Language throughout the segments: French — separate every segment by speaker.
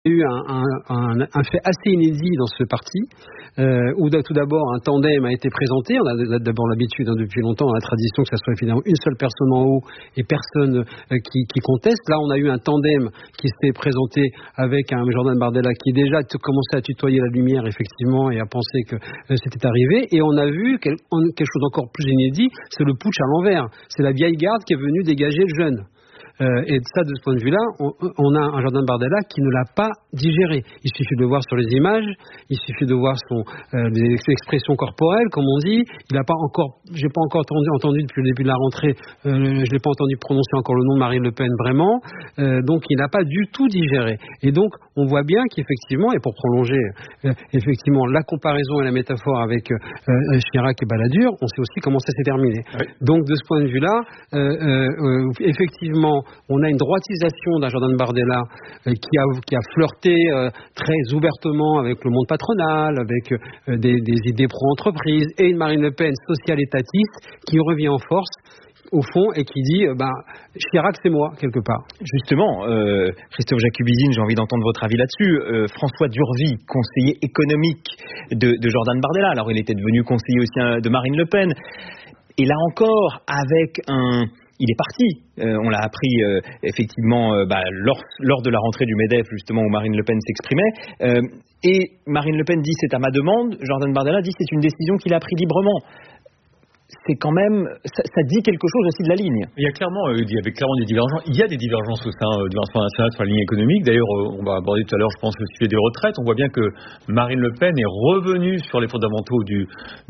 Speaker 1: eu un fait assez inédit dans ce parti, où tout d'abord un tandem a été présenté. On a d'abord l'habitude, depuis longtemps, dans la tradition, que ça soit évidemment une seule personne en haut et personne qui conteste. Là, on a eu un tandem qui s'était présenté avec un Jordan Bardella qui déjà commençait à tutoyer la lumière, effectivement, et à penser que c'était arrivé. Et on a vu quelque chose d'encore plus inédit, c'est le putsch à l'envers. C'est la vieille garde qui est venue dégager le jeune. Et ça, de ce point de vue-là, on a un Jordan Bardella qui ne l'a pas digéré. Il suffit de voir sur les images, il suffit de voir des expressions corporelles, comme on dit. J'ai pas encore entendu depuis le début de la rentrée, je l'ai pas entendu prononcer encore le nom de Marine Le Pen vraiment. Donc, il n'a pas du tout digéré. Et donc, on voit bien qu'effectivement, et pour prolonger effectivement la comparaison et la métaphore avec Chirac et Balladur, on sait aussi comment ça s'est terminé. Oui. Donc, de ce point de vue-là, effectivement, on a une droitisation d'un Jordan Bardella qui a flirté très ouvertement avec le monde patronal, avec des idées pro-entreprise, et une Marine Le Pen social-étatiste qui revient en force au fond et qui dit Chirac c'est moi quelque part.
Speaker 2: Justement, Christophe Jacubizine, j'ai envie d'entendre votre avis là-dessus. François Durvy, conseiller économique de Jordan Bardella, alors il était devenu conseiller aussi de Marine Le Pen, et là encore avec il est parti. On l'a appris effectivement lors de la rentrée du MEDEF, justement, où Marine Le Pen s'exprimait. Et Marine Le Pen dit c'est à ma demande. Jordan Bardella dit c'est une décision qu'il a prise librement. C'est quand même, ça dit quelque chose aussi de la ligne.
Speaker 3: Il y a clairement des divergences. Il y a des divergences au sein du Rassemblement national sur la ligne économique. D'ailleurs, on va aborder tout à l'heure, je pense, le sujet des retraites. On voit bien que Marine Le Pen est revenue sur les fondamentaux du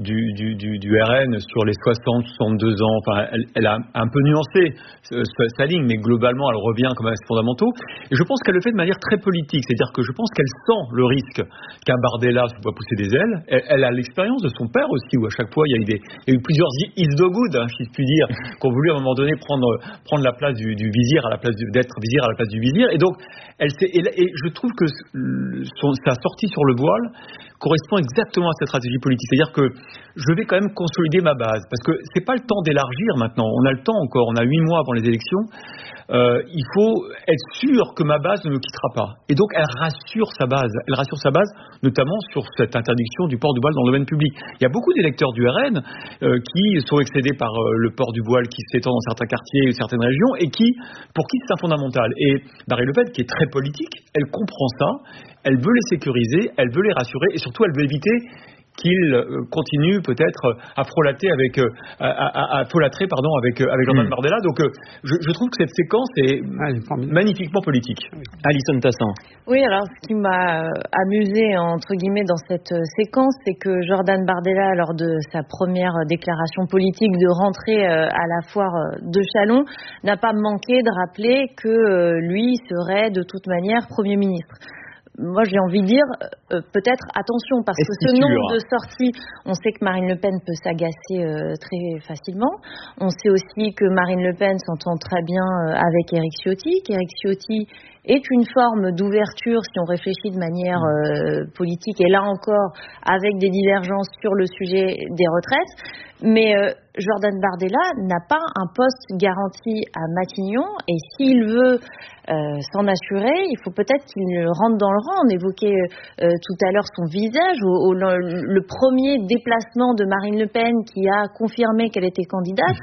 Speaker 3: RN sur les 60-62 ans. Enfin, elle a un peu nuancé sa ligne, mais globalement, elle revient comme à ses fondamentaux. Et je pense qu'elle le fait de manière très politique. C'est-à-dire que je pense qu'elle sent le risque qu'un Bardella se voit pousser des ailes. Elle a l'expérience de son père aussi, où à chaque fois, il y a eu plusieurs is the good, si je puis dire, qui ont voulu à un moment donné prendre la place du vizir d'être vizir à la place du vizir. Et donc, et je trouve que sa sortie sur le voile correspond exactement à cette stratégie politique. C'est-à-dire que je vais quand même consolider ma base, parce que c'est pas le temps d'élargir maintenant. On a le temps encore, on a 8 mois avant les élections. Il faut être sûr que ma base ne me quittera pas. Et donc, elle rassure sa base. Elle rassure sa base, notamment sur cette interdiction du port du voile dans le domaine public. Il y a beaucoup d'électeurs du RN qui sont excédés par le port du voile qui s'étend dans certains quartiers ou certaines régions, et pour qui c'est fondamental. Et Marine Le Pen, qui est très politique, elle comprend ça, elle veut les sécuriser, elle veut les rassurer, et surtout elle veut éviter qu'ils continuent peut-être à folâtrer avec Jordan Bardella. Donc je trouve que cette séquence est magnifiquement politique.
Speaker 2: Alison Tassin.
Speaker 4: Oui, alors ce qui m'a amusé entre guillemets dans cette séquence, c'est que Jordan Bardella, lors de sa première déclaration politique de rentrée à la foire de Châlons, n'a pas manqué de rappeler que lui serait de toute manière Premier ministre. Moi, j'ai envie de dire, peut-être attention, parce que ce nombre de sorties, on sait que Marine Le Pen peut s'agacer très facilement. On sait aussi que Marine Le Pen s'entend très bien avec Éric Ciotti, qu'Éric Ciotti est une forme d'ouverture, si on réfléchit de manière politique, et là encore, avec des divergences sur le sujet des retraites. Mais Jordan Bardella n'a pas un poste garanti à Matignon, et s'il veut s'en assurer, il faut peut-être qu'il rentre dans le rang. On évoquait tout à l'heure son visage, le premier déplacement de Marine Le Pen qui a confirmé qu'elle était candidate.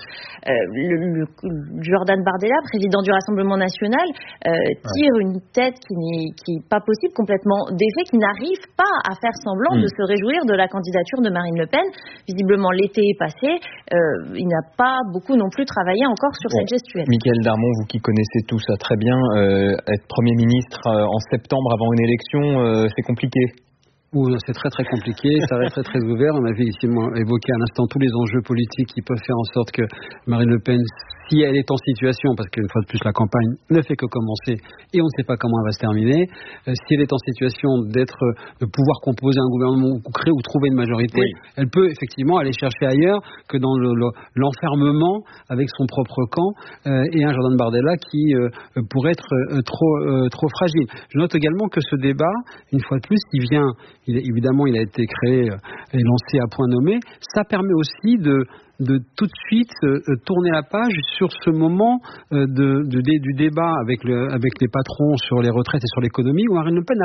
Speaker 4: Jordan Bardella, président du Rassemblement national, tire une tête qui n'est pas possible, complètement défait, qui n'arrive pas à faire semblant de se réjouir de la candidature de Marine Le Pen. Visiblement, l'été est passé. Il n'a pas beaucoup non plus travaillé encore sur cette gestuelle.
Speaker 2: Mickaël Darmon, vous qui connaissez tout ça très bien, être Premier ministre en septembre avant une élection, c'est compliqué.
Speaker 1: C'est très très compliqué, ça reste très très ouvert. On avait ici évoqué à l'instant tous les enjeux politiques qui peuvent faire en sorte que Marine Le Pen, si elle est en situation, parce qu'une fois de plus la campagne ne fait que commencer et on ne sait pas comment elle va se terminer, si elle est en situation de pouvoir composer un gouvernement ou créer ou trouver une majorité, elle peut effectivement aller chercher ailleurs que dans l'enfermement avec son propre camp et un Jordan Bardella qui pourrait être trop fragile. Je note également que ce débat, une fois de plus, évidemment, il a été créé et lancé à point nommé. Ça permet aussi de tout de suite tourner la page sur ce moment du débat avec les patrons sur les retraites et sur l'économie, où Marine Le Pen